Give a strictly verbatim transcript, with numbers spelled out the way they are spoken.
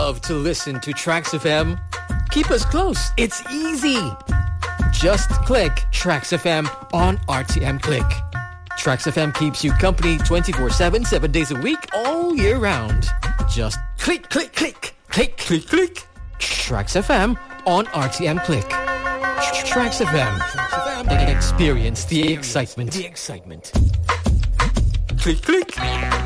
love to listen to Trax F M? Keep us close. It's easy. Just click Trax F M on R T M Click. Trax F M keeps you company twenty-four seven, seven days a week, all year round. Just click, click, click, click, click, click. Trax F M on R T M Click. Trax F M. Experience the excitement. The excitement. Click, click.